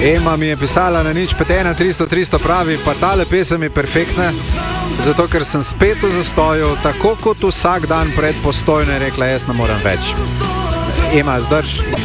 Ema mi je pisala na 051 300 pravi, pa tale pesem je perfektna, zato ker sem spet v zastoju, tako kot vsak dan pred Postojno, je rekla, jaz ne morem več. Ema, zdrž.